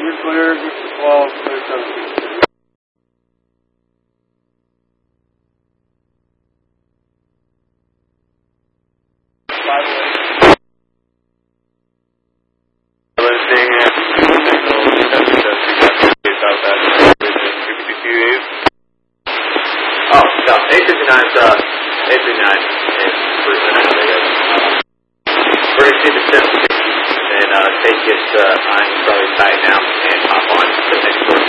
You're clear, Mr. 12, clear 17. Oh, no, 859's, 859 is we're going to see the 17 and take it, I'm probably tight now and hop on to the next one.